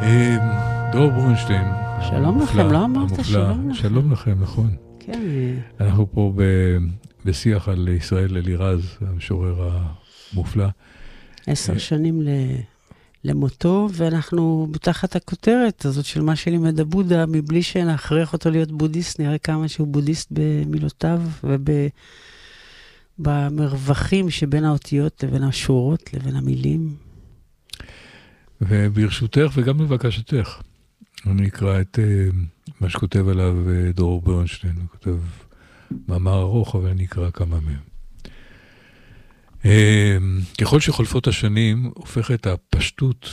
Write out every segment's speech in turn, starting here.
דרור ברונשטיין. שלום לכם, לא אמרת שלום לכם. שלום לכם, נכון. כן. אנחנו פה בשיח על ישראל אלירז, המשורר המופלא. 10 שנים למותו, ואנחנו בתחת הכותרת הזאת של מה שלימד הבודה, מבלי שנכריח אותו להיות בודיסט, נראה כמה שהוא בודיסט במילותיו ובמרווחים שבין האותיות לבין השורות, לבין המילים. וברשותך וגם בבקשתך, אני אקרא את מה שכותב עליו דרור ברונשטיין. הוא כותב מאמר ארוך, אבל אני אקרא כמה מהם. ככל שחולפות השנים, הופכת הפשטות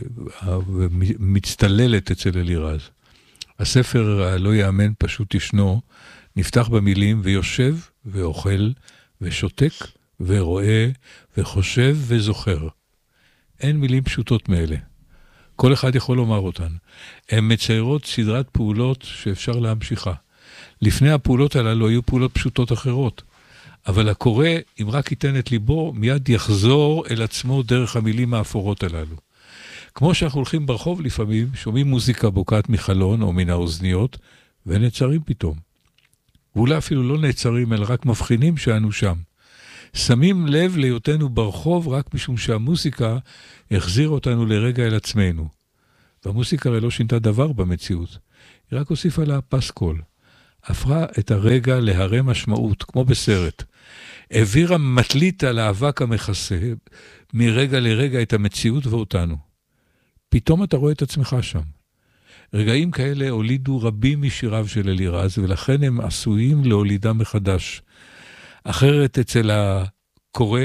מצטללת אצל אלירז. הספר הלא יאמן פשוט ישנו, נפתח במילים ויושב ואוכל ושותק ורואה וחושב וזוכר. אין מילים פשוטות מאלה. כל אחד יכול לומר אותן. הן מציירות סדרת פעולות שאפשר להמשיכה. לפני הפעולות הללו היו פעולות פשוטות אחרות. אבל הקורא, אם רק ייתן את ליבו, מיד יחזור אל עצמו דרך המילים האפורות הללו. כמו שאנחנו הולכים ברחוב לפעמים, שומעים מוזיקה בוקעת מחלון או מן האוזניות, ונעצרים פתאום. ואולי אפילו לא נעצרים, אלא רק מבחינים שאנו שם. שמים לב להיותנו ברחוב רק משום שהמוסיקה החזיר אותנו לרגע אל עצמנו. והמוסיקה הרי לא שינתה דבר במציאות. היא רק הוסיפה לה פסקול. הפכה את הרגע להרי משמעות, כמו בסרט. העבירה מטלית על האבק המכסה, מרגע לרגע את המציאות ואותנו. פתאום אתה רואה את עצמך שם. רגעים כאלה הולידו רבים משיריו של אלירז, ולכן הם עשויים להולידם מחדש. אחרת אצל הקורא,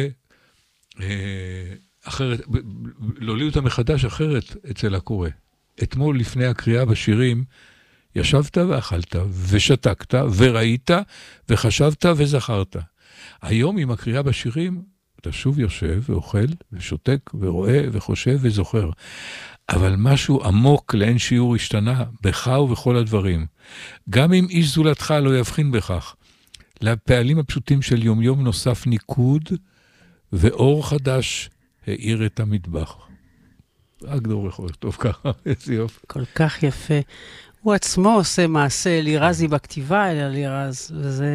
להוליד אותם מחדש אחרת אצל הקורא. אתמול לפני הקריאה בשירים, ישבת ואכלת, ושתקת, וראית, וחשבת וזכרת. היום עם הקריאה בשירים, אתה שוב יושב ואוכל, ושותק, ורואה, וחושב וזוכר. אבל משהו עמוק לאין שיעור השתנה, בך ובכל הדברים. גם אם איש זולתך לא יבחין בכך. לפעלים הפשוטים של יום יום נוסף ניקוד, ואור חדש העיר את המטבח. רק דור יכול לכתוב ככה, איזה יופי. כל כך יפה. הוא עצמו עושה מעשה אלירזי בכתיבה אל אלירז, וזה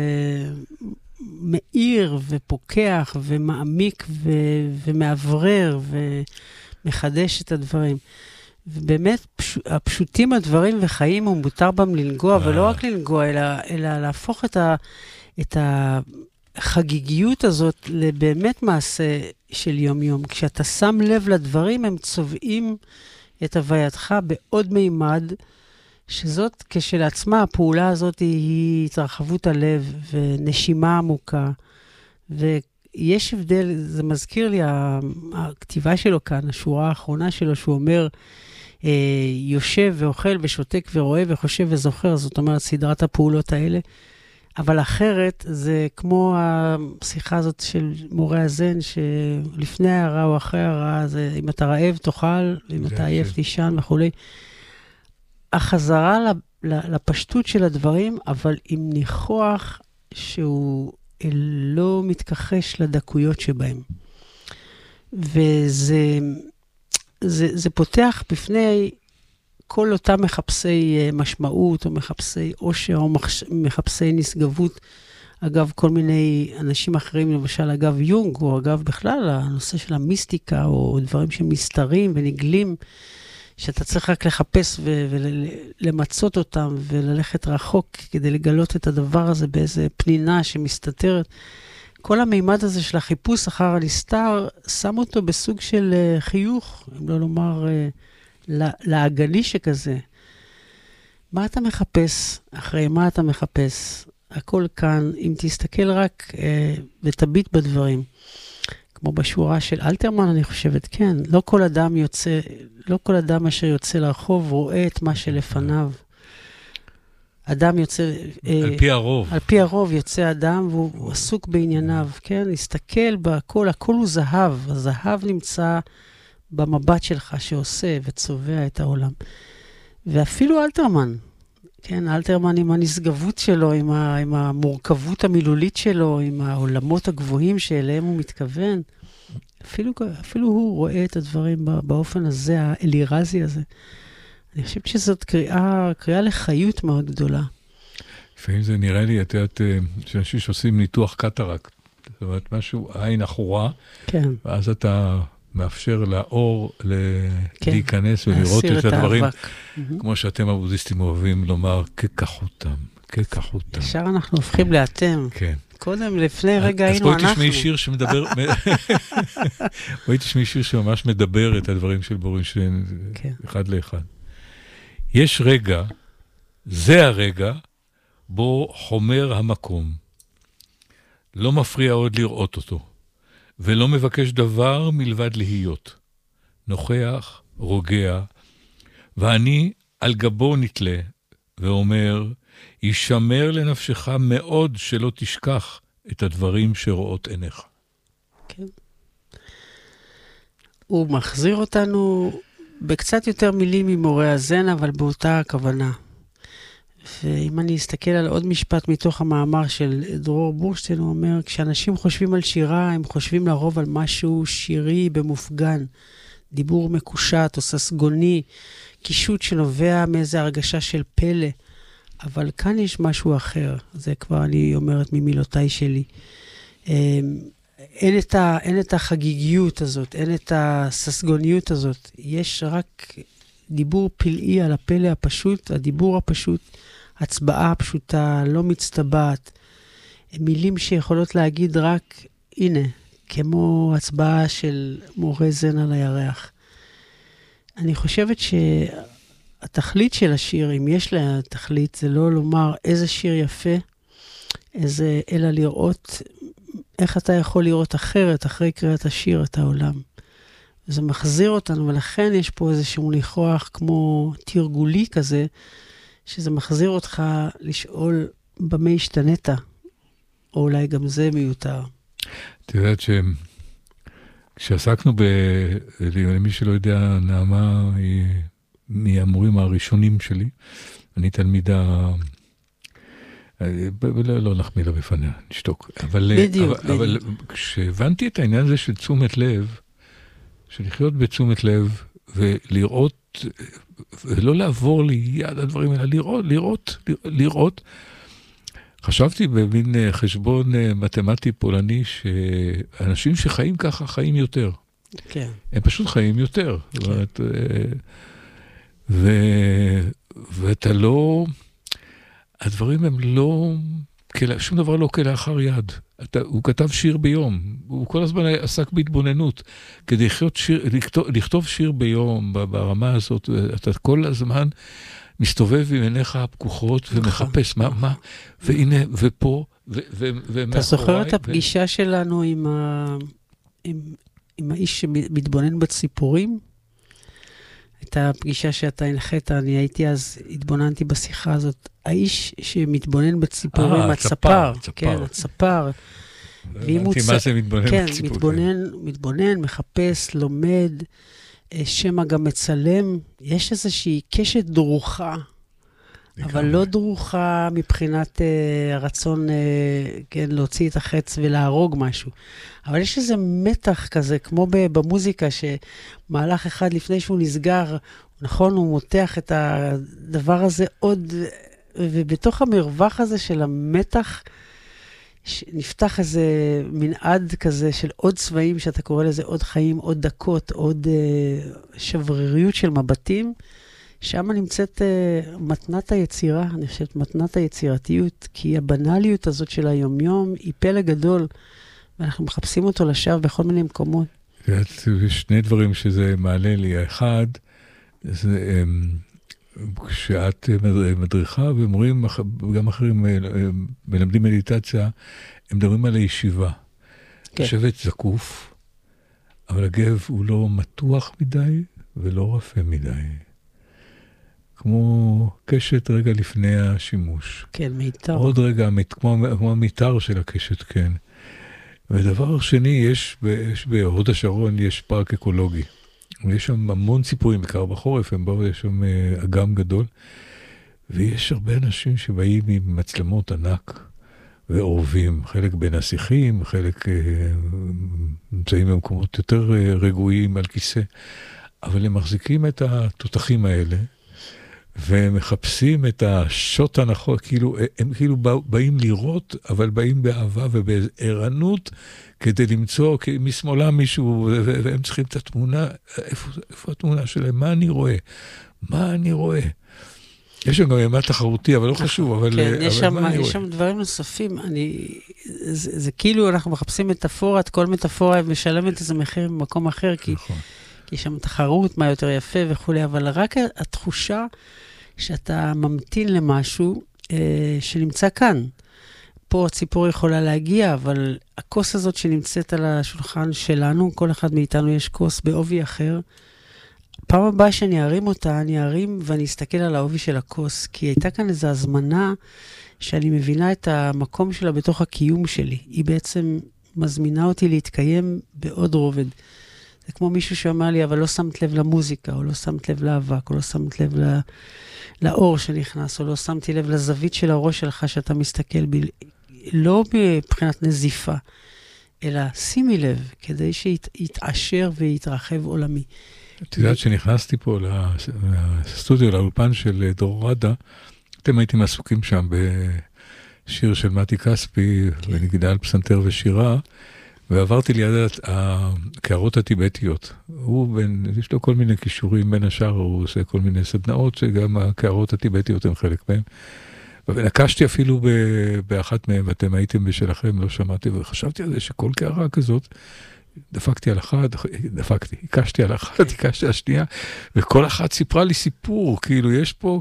מאיר ופוקח ומעמיק ומעברר ומחדש את הדברים. ובאמת, הפשוטים הדברים וחיים, הוא מותר בהם לנגוע, ולא רק לנגוע, אלא להפוך את החגיגיות הזאת לבאמת מעשה של יום-יום. כשאתה שם לב לדברים, הם צובעים את הווייתך בעוד מימד, שזאת כשלעצמה, הפעולה הזאת היא התרחבות הלב ונשימה עמוקה. ויש הבדל, זה מזכיר לי, הכתיבה שלו כאן, השורה האחרונה שלו, שהוא אומר, יושב ואוכל ושותק ורואה וחושב וזוכר, זאת אומרת, סדרת הפעולות האלה. אבל אחרת, זה כמו השיחה הזאת של מורה הזן, שלפני הערה או אחרי הערה, זה אם אתה רעב תאכל, אם אתה עייף תישן וכו'. החזרה לפשטות של הדברים, אבל עם ניחוח שהוא לא מתכחש לדקויות שבהם. וזה פותח בפני כל אותם מחפשי משמעות, או מחפשי עושר, או מחפשי נשגבות. אגב, כל מיני אנשים אחרים, למשל, אגב יונג, או אגב בכלל, הנושא של המיסטיקה, או דברים שמסתרים ונגלים, שאתה צריך רק לחפש ולמצות אותם, וללכת רחוק כדי לגלות את הדבר הזה באיזה פנינה שמסתתרת. כל המימד הזה של החיפוש אחר הנסתר, שם אותו בסוג של חיוך, אם לא לומר לעגלי שכזה. מה אתה מחפש? אחרי מה אתה מחפש? הכל כאן, אם תסתכל רק ותביט בדברים. כמו בשורה של אלתרמן, אני חושבת, כן. לא כל אדם אשר יוצא לרחוב רואה את מה שלפניו. אדם יוצא... על פי הרוב. על פי הרוב יוצא אדם, והוא עסוק בענייניו, כן? להסתכל בהכל, הכל הוא זהב. הזהב נמצא במבט שלך שעושה וצובע את העולם. ואפילו אלתרמן, כן? אלתרמן עם הנשגבות שלו, עם המורכבות המילולית שלו, עם העולמות הגבוהים שאליהם הוא מתכוון. אפילו הוא רואה את הדברים באופן הזה, האלירזי הזה. אני חושבת שזאת קריאה לחיות מאוד גדולה. לפעמים זה נראה לי, את יודעת, שאנשים שעושים ניתוח קטרקט, זאת אומרת, משהו, עין אחורה, כן. ואז אתה מאפשר לאור כן. להיכנס ולראות את הדברים, האבק. כמו שאתם הבודהיסטים אוהבים לומר, ככחותם, ככחותם. ישר אנחנו הופכים לאתם. כן. קודם, לפני רגע היינו אנחנו. אז בואי תשמעי שיר שמדבר, בואי תשמעי שיר שממש מדבר את הדברים של בורנשטיין, אחד לאחד. יש רגע, זה הרגע, בו חומר המקום. לא מפריע עוד לראות אותו, ולא מבקש דבר מלבד להיות. נוכח, רוגע, ואני על גבו נתלה, ואומר, ישמר לנפשך מאוד שלא תשכח את הדברים שרואות עיניך. כן. הוא מחזיר אותנו בקצת יותר מילים ממורה הזן, אבל באותה הכוונה. ואם אני אסתכל על עוד משפט מתוך המאמר של דרור בורשטיין, הוא אומר, כשאנשים חושבים על שירה, הם חושבים לרוב על משהו שירי במופגן, דיבור מקושט או ססגוני, קישוט שנובע מאיזו הרגשה של פלא. אבל כאן יש משהו אחר, זה כבר אני אומרת ממילותיי שלי. אין את החגיגיות הזאת, אין את הססגוניות הזאת, יש רק דיבור פלאי על הפלא הפשוט, הדיבור הפשוט, הצבעה הפשוטה, לא מצטבעת, מילים שיכולות להגיד רק, הנה, כמו הצבעה של מורה זן על הירח. אני חושבת שהתכלית של השיר, אם יש לה תכלית, זה לא לומר איזה שיר יפה, אלא לראות איך אתה יכול לראות אחרת, אחרי קריאת השיר את העולם. זה מחזיר אותנו, ולכן יש פה איזשהו ניחוח כמו תרגולי כזה, שזה מחזיר אותך לשאול במה השתנית, או אולי גם זה מיותר. את יודעת כשעסקנו למי שלא יודע, נעמה היא מהמורים הראשונים שלי, אני תלמידה, לא נחמיא לה בפניה, נשתוק. אבל כשהבנתי את העניין הזה של תשומת לב, של לחיות בתשומת לב, ולראות, ולא לעבור ליד הדברים, אלא לראות. חשבתי במין חשבון מתמטי פולני, שאנשים שחיים ככה חיים יותר. כן. הם פשוט חיים יותר. כן. זאת אומרת, ואתה לא, הדברים הם לא, שום דבר לא כלאחר יד. הוא כתב שיר ביום, הוא כל הזמן עסק בהתבוננות, כדי לכתוב שיר ביום ברמה הזאת, אתה כל הזמן מסתובב עם עיניך הפקוחות ומחפש מה, והנה, ופה, ומאחורי. אתה זוכר את הפגישה שלנו עם האיש שמתבונן בציפורים? הייתה פגישה שאתה הנחית, אני הייתי אז, התבוננתי בשיחה הזאת, האיש שמתבונן בציפורים, הצפר. כן, הצפר. הבנתי מה זה מתבונן בציפורים. כן, מתבונן, מחפש, לומד, שמא גם מצלם. יש איזושהי קשת דרוכה, אבל לא דרוכה מבחינת רצון להוציא את החץ ולהרוג משהו. אבל יש איזה מתח כזה, כמו במוזיקה, שמהלך אחד לפני שהוא נסגר, נכון, הוא מותח את הדבר הזה עוד, ובתוך המרווח הזה של המתח, נפתח איזה מנעד כזה של עוד צבעים, שאתה קורא לזה עוד חיים, עוד דקות, עוד שבריריות של מבטים, שם נמצאת מתנת היצירה, אני חושבת מתנת היצירתיות, כי הבנליות הזאת של היומיום היא פלא גדול, ואנחנו מחפשים אותו לשווא בכל מיני מקומות. יש שני דברים שזה מעלה לי. האחד, זה כשאת מדריכה, ומורים גם אחרים מלמדים מדיטציה, הם מדברים על הישיבה. לשבת זקוף, אבל הגב הוא לא מתוח מדי ולא רפה מדי. כמו קשת רגע לפני השימוש. כן, מיתר. עוד רגע, כמו המיתר של הקשת, כן. ודבר שני, יש בהוד השרון, יש פארק אקולוגי. ויש שם המון ציפורים, בעיקר בחורף, יש שם אגם גדול. ויש הרבה אנשים שבאים עם מצלמות ענק ועורבים. חלק בין השיחים, חלק נמצאים במקומות יותר רגועים על כיסא. אבל הם מחזיקים את התותחים האלה, ומחפשים את השוט הנכון, כאילו, הם כאילו באים לראות, אבל באים באהבה ובערנות, כדי למצוא משמאלה מישהו, והם צריכים את התמונה, איפה התמונה שלהם? מה אני רואה? מה אני רואה? יש שם גם ימה תחרותי, אבל לא חשוב, אבל מה אני רואה? יש שם דברים נוספים, זה כאילו אנחנו מחפשים מטאפורה, את כל מטאפורה משלמת איזה מחיר במקום אחר, כי יש שם תחרות, מה יותר יפה וכו', אבל רק התחושה שאתה ממתין למשהו שנמצא כאן. פה הציפור יכולה להגיע, אבל הכוס הזאת שנמצאת על השולחן שלנו, כל אחד מאיתנו יש כוס בעובי אחר. פעם הבאה שאני ארים אותה, אני ארים ואני אסתכל על העובי של הכוס, כי הייתה כאן איזו הזמנה שאני מבינה את המקום שלה בתוך הקיום שלי. היא בעצם מזמינה אותי להתקיים בעוד רובד. זה כמו מישהו שאומר לי, אבל לא שמת לב למוזיקה, או לא שמת לב לאבק, או לא שמת לב לאור שנכנס, או לא שמתי לב לזווית של הראש שלך שאתה מסתכל בי, לא מבחינת נזיפה, אלא שימי לב, כדי שיתעשר ויתרחב עולמי. את יודעת שנכנסתי פה לסטודיו, לאולפן של דרור רדה, אתם הייתם עסוקים שם בשיר של מתי כספי, ונגידה על פסנתר ושירה, ועברתי ליד הקערות הטיבטיות. יש לו כל מיני קישורים בין השאר, הוא עושה כל מיני סדנאות, שגם הקערות הטיבטיות הם חלק מהם. ונקשתי אפילו באחת מהם, ואתם הייתם בשלכם, לא שמעתי, וחשבתי על זה שכל קערה כזאת, הקשתי על אחת, הקשתי על השנייה, וכל אחת סיפרה לי סיפור, כאילו יש פה,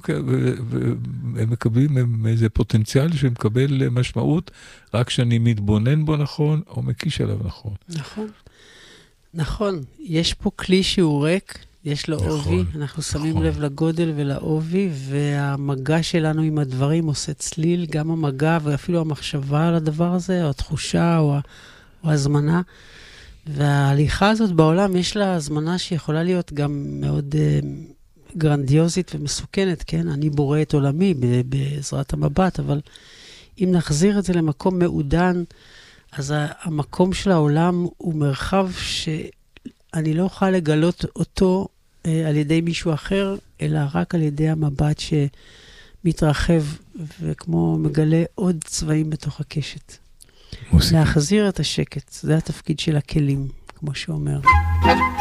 הם מקבלים איזה פוטנציאל שמקבל משמעות, רק שאני מתבונן בו נכון, או מקיש עליו נכון. נכון, יש פה כלי שהוא ריק, יש לו עובי, אנחנו שמים לב לגודל ולעובי, והמגע שלנו עם הדברים עושה צליל, גם המגע ואפילו המחשבה על הדבר הזה, או התחושה או הזמנה. וההליכה הזאת בעולם יש לה הזמנה שיכולה להיות גם מאוד גרנדיוזית ומסוכנת, כן? אני בורא את עולמי בעזרת המבט, אבל אם נחזיר את זה למקום מעודן, אז המקום של העולם הוא מרחב שאני לא אוכל לגלות אותו על ידי מישהו אחר, אלא רק על ידי המבט שמתרחב וכמו מגלה עוד צבעים בתוך הקשת. להחזיר את השקט, זה התפקיד של הכלים, כמו שאומר.